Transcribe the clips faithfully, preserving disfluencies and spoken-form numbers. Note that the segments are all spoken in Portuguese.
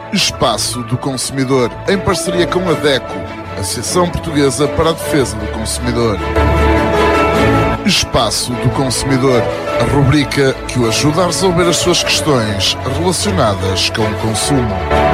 Espaço do Consumidor, em parceria com a DECO, Associação Portuguesa para a Defesa do Consumidor. Espaço do Consumidor, a rubrica que o ajuda a resolver as suas questões relacionadas com o consumo.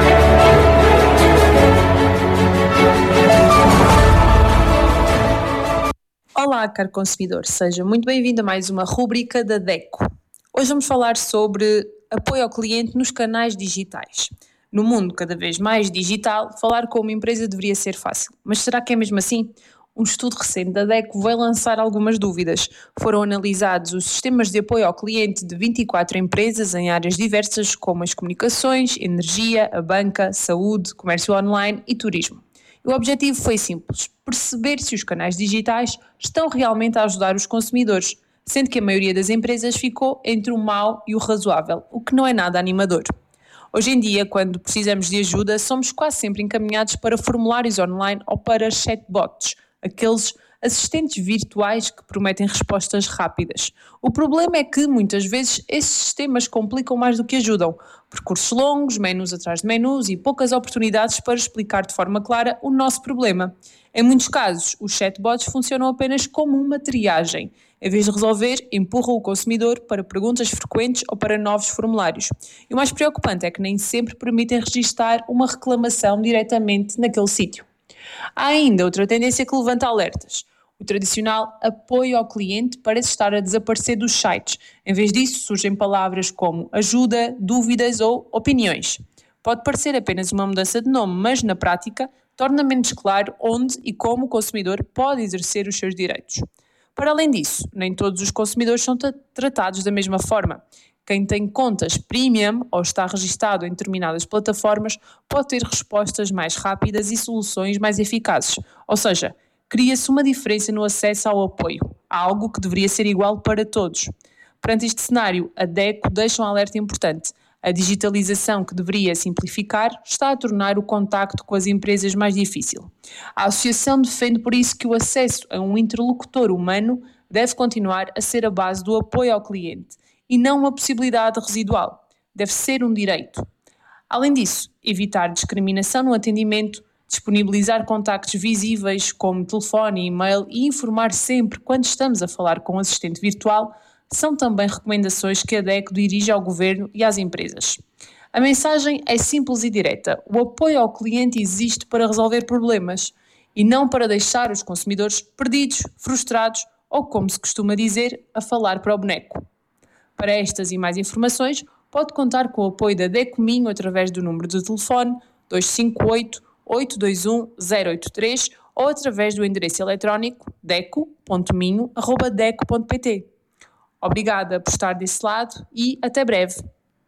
Olá, caro consumidor, seja muito bem-vindo a mais uma rubrica da DECO. Hoje vamos falar sobre apoio ao cliente nos canais digitais. No mundo cada vez mais digital, falar com uma empresa deveria ser fácil. Mas será que é mesmo assim? Um estudo recente da DECO vai lançar algumas dúvidas. Foram analisados os sistemas de apoio ao cliente de vinte e quatro empresas em áreas diversas como as comunicações, energia, a banca, saúde, comércio online e turismo. O objetivo foi simples, perceber se os canais digitais estão realmente a ajudar os consumidores, sendo que a maioria das empresas ficou entre o mau e o razoável, o que não é nada animador. Hoje em dia, quando precisamos de ajuda, somos quase sempre encaminhados para formulários online ou para chatbots, aqueles assistentes virtuais que prometem respostas rápidas. O problema é que, muitas vezes, esses sistemas complicam mais do que ajudam. Percursos longos, menus atrás de menus e poucas oportunidades para explicar de forma clara o nosso problema. Em muitos casos, os chatbots funcionam apenas como uma triagem. Em vez de resolver, empurram o consumidor para perguntas frequentes ou para novos formulários. E o mais preocupante é que nem sempre permitem registar uma reclamação diretamente naquele sítio. Há ainda outra tendência que levanta alertas. O tradicional apoio ao cliente parece estar a desaparecer dos sites. Em vez disso, surgem palavras como ajuda, dúvidas ou opiniões. Pode parecer apenas uma mudança de nome, mas na prática torna menos claro onde e como o consumidor pode exercer os seus direitos. Para além disso, nem todos os consumidores são t- tratados da mesma forma. Quem tem contas premium ou está registado em determinadas plataformas pode ter respostas mais rápidas e soluções mais eficazes. Ou seja, cria-se uma diferença no acesso ao apoio, algo que deveria ser igual para todos. Perante este cenário, a DECO deixa um alerta importante. A digitalização, que deveria simplificar, está a tornar o contacto com as empresas mais difícil. A associação defende por isso que o acesso a um interlocutor humano deve continuar a ser a base do apoio ao cliente e não uma possibilidade residual. Deve ser um direito. Além disso, evitar discriminação no atendimento, disponibilizar contactos visíveis como telefone e e-mail e informar sempre quando estamos a falar com um assistente virtual são também recomendações que a DECO dirige ao Governo e às empresas. A mensagem é simples e direta. O apoio ao cliente existe para resolver problemas e não para deixar os consumidores perdidos, frustrados ou, como se costuma dizer, a falar para o boneco. Para estas e mais informações, pode contar com o apoio da DECO Minho através do número de telefone dois cinco oito, oito dois um, zero oito três ou através do endereço eletrónico deco ponto minho arroba deco ponto pt. Obrigada por estar desse lado e até breve.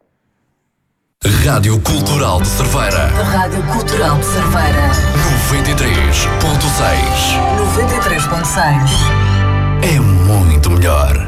Rádio Cultural de Cerveira. Rádio Cultural de Cerveira. noventa e três ponto seis. noventa e três ponto seis. É muito melhor.